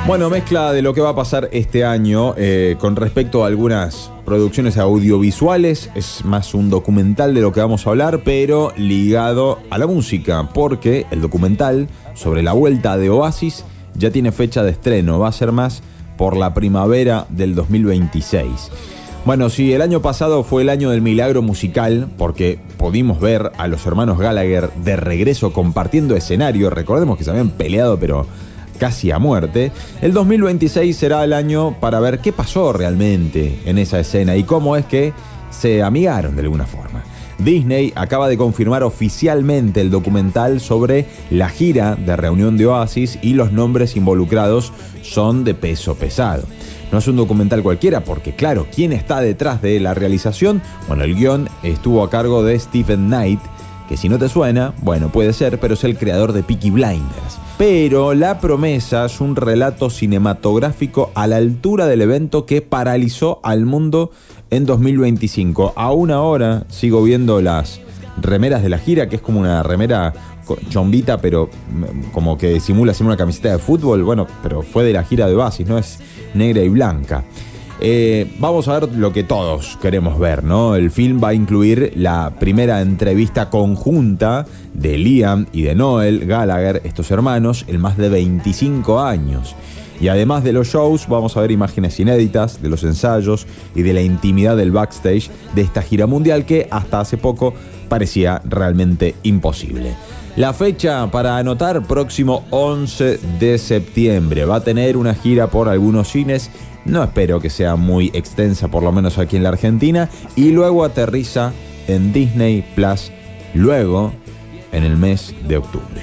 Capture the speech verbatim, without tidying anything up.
Bueno, mezcla de lo que va a pasar este año eh, con respecto a algunas producciones audiovisuales. Es más un documental de lo que vamos a hablar, pero ligado a la música, porque el documental sobre la vuelta de Oasis ya tiene fecha de estreno. Va a ser más por la primavera del dos mil veintiséis. Bueno, si el año pasado fue el año del milagro musical, porque pudimos ver a los hermanos Gallagher de regreso compartiendo escenario, recordemos que se habían peleado pero casi a muerte, el dos mil veintiséis será el año para ver qué pasó realmente en esa escena y cómo es que se amigaron de alguna forma. Disney acaba de confirmar oficialmente el documental sobre la gira de reunión de Oasis y los nombres involucrados son de peso pesado. No es un documental cualquiera porque, claro, ¿quién está detrás de la realización? Bueno, el guión estuvo a cargo de Stephen Knight, que si no te suena, bueno, puede ser, pero es el creador de Peaky Blinders. Pero la promesa es un relato cinematográfico a la altura del evento que paralizó al mundo en dos mil veinticinco. Aún ahora sigo viendo las remeras de la gira, que es como una remera chombita, pero como que simula ser una camiseta de fútbol. Bueno, pero fue de la gira de Oasis, ¿no? Es negra y blanca. Eh, vamos a ver lo que todos queremos ver, ¿no? El film va a incluir la primera entrevista conjunta de Liam y de Noel Gallagher, estos hermanos, en más de veinticinco años. Y además de los shows, vamos a ver imágenes inéditas de los ensayos y de la intimidad del backstage de esta gira mundial que hasta hace poco parecía realmente imposible. La fecha para anotar, próximo once de septiembre. Va a tener una gira por algunos cines. No espero que sea muy extensa, por lo menos aquí en la Argentina. Y luego aterriza en Disney Plus, luego en el mes de octubre.